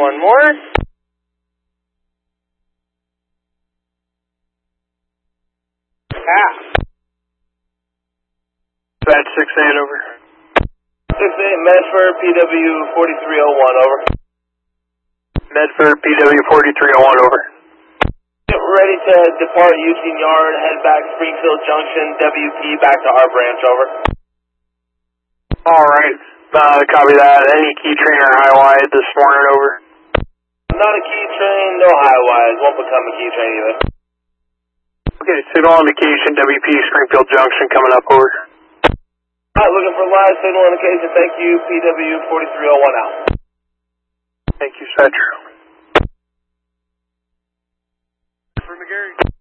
one more. Pass. Batch 6-8, over. 6-8, Medford, PW 4301, over. Medford, PW 4301, over. Get ready to depart Eugene Yard, head back Springfield Junction, WP back to our branch, over. Alright, copy that. Any key train or high wide this morning, over? Not a key train, no high wise, won't become a key train either. Okay, signal indication, WP Springfield Junction coming up, over. Alright, looking for live signal indication, thank you, PW 4301 out. Thank you, Cedric. For McGarry.